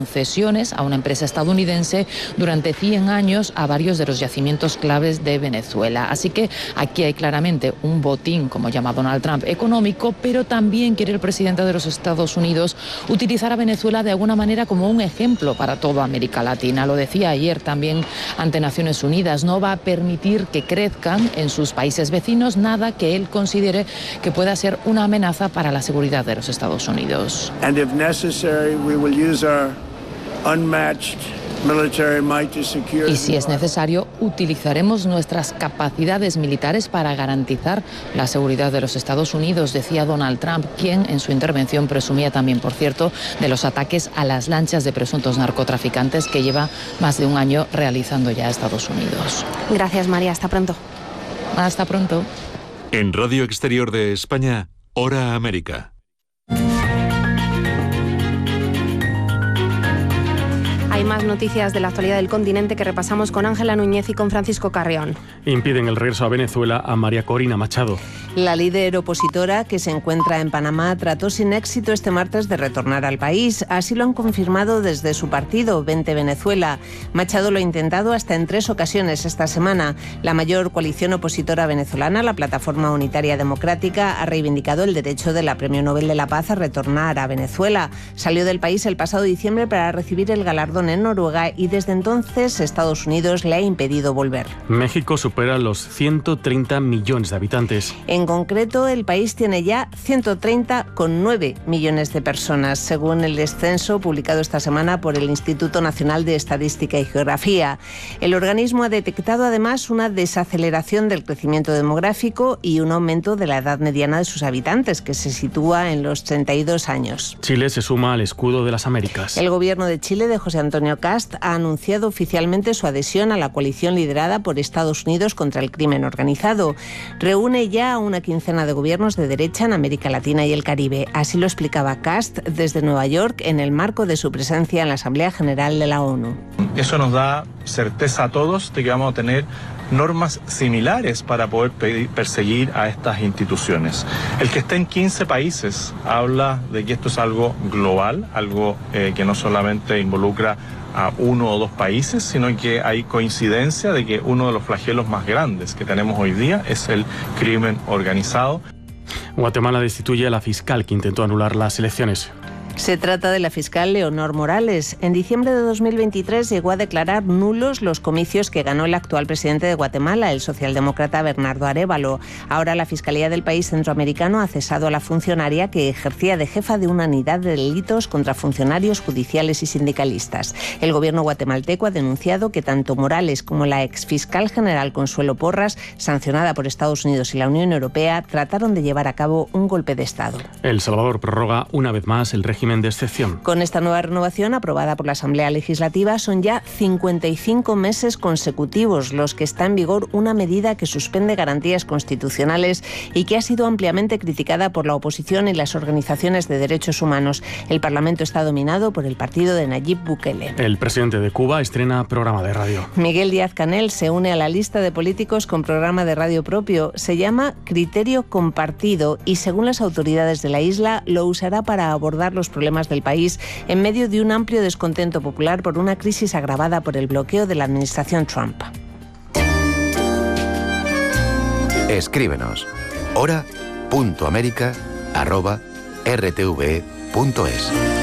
concesiones a una empresa estadounidense durante 100 años a varios de los yacimientos claves de Venezuela. Así que aquí hay claramente un botín, como llama Donald Trump, económico, pero también quiere el presidente de los Estados Unidos utilizar a Venezuela de alguna manera como un ejemplo para toda América Latina. Lo decía ayer también ante Naciones Unidas, no va a permitir que crezcan en sus países vecinos nada que él considere que pueda ser una amenaza para la seguridad de los Estados Unidos. And if necessary, we will use our unmatched military might to secure. Y si es necesario, utilizaremos nuestras capacidades militares para garantizar la seguridad de los Estados Unidos, decía Donald Trump, quien en su intervención presumía también, por cierto, de los ataques a las lanchas de presuntos narcotraficantes que lleva más de un año realizando ya Estados Unidos. Gracias, María. Hasta pronto. Hasta pronto. En Radio Exterior de España, Hora América. Hay más noticias de la actualidad del continente que repasamos con Ángela Núñez y con Francisco Carrión. Impiden el regreso a Venezuela a María Corina Machado. La líder opositora, que se encuentra en Panamá, trató sin éxito este martes de retornar al país. Así lo han confirmado desde su partido, Vente Venezuela. Machado lo ha intentado hasta en 3 ocasiones esta semana. La mayor coalición opositora venezolana, la Plataforma Unitaria Democrática, ha reivindicado el derecho de la Premio Nobel de la Paz a retornar a Venezuela. Salió del país el pasado diciembre para recibir el galardón en Noruega y desde entonces Estados Unidos le ha impedido volver. México supera los 130 millones de habitantes. En concreto, el país tiene ya 130,9 millones de personas, según el censo publicado esta semana por el Instituto Nacional de Estadística y Geografía. El organismo ha detectado además una desaceleración del crecimiento demográfico y un aumento de la edad mediana de sus habitantes, que se sitúa en los 32 años. Chile se suma al escudo de las Américas. El gobierno de Chile, de José Antonio Kast, ha anunciado oficialmente su adhesión a la coalición liderada por Estados Unidos contra el crimen organizado. Reúne ya a una quincena de gobiernos de derecha en América Latina y el Caribe. Así lo explicaba Kast desde Nueva York en el marco de su presencia en la Asamblea General de la ONU. Eso nos da certeza a todos de que vamos a tener normas similares para poder perseguir a estas instituciones. El que esté en 15 países habla de que esto es algo global, algo que no solamente involucra a 1 o 2 países, sino que hay coincidencia de que uno de los flagelos más grandes que tenemos hoy día es el crimen organizado. Guatemala destituye a la fiscal que intentó anular las elecciones. Se trata de la fiscal Leonor Morales. En diciembre de 2023 llegó a declarar nulos los comicios que ganó el actual presidente de Guatemala, el socialdemócrata Bernardo Arévalo. Ahora la Fiscalía del país centroamericano ha cesado a la funcionaria que ejercía de jefa de una unidad de delitos contra funcionarios judiciales y sindicalistas. El gobierno guatemalteco ha denunciado que tanto Morales como la exfiscal general Consuelo Porras, sancionada por Estados Unidos y la Unión Europea, trataron de llevar a cabo un golpe de Estado. El Salvador prorroga una vez más el régimen de excepción. Con esta nueva renovación aprobada por la Asamblea Legislativa son ya 55 meses consecutivos los que está en vigor una medida que suspende garantías constitucionales y que ha sido ampliamente criticada por la oposición y las organizaciones de derechos humanos. El Parlamento está dominado por el partido de Nayib Bukele. El presidente de Cuba estrena programa de radio. Miguel Díaz-Canel se une a la lista de políticos con programa de radio propio. Se llama Criterio Compartido y, según las autoridades de la isla, lo usará para abordar los problemas del país en medio de un amplio descontento popular por una crisis agravada por el bloqueo de la administración Trump. Escríbenos hora.america@rtve.es.